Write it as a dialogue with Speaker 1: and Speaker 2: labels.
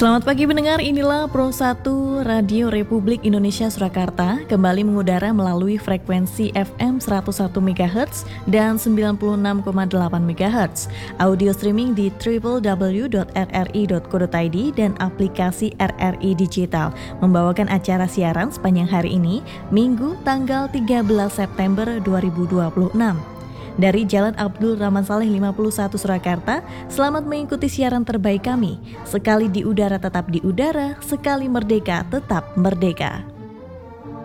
Speaker 1: Selamat pagi pendengar, inilah Pro 1 Radio Republik Indonesia Surakarta kembali mengudara melalui frekuensi FM 101 MHz dan 96,8 MHz. Audio streaming di www.rri.co.id dan aplikasi RRI Digital. Membawakan acara siaran sepanjang hari ini, Minggu tanggal 13 September 2026. Dari Jalan Abdul Rahman Saleh 51 Surakarta, selamat mengikuti siaran terbaik kami. Sekali di udara tetap di udara, sekali merdeka tetap merdeka.